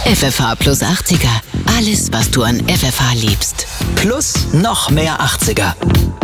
FFH plus 80er. Alles, was du an FFH liebst. Plus noch mehr 80er.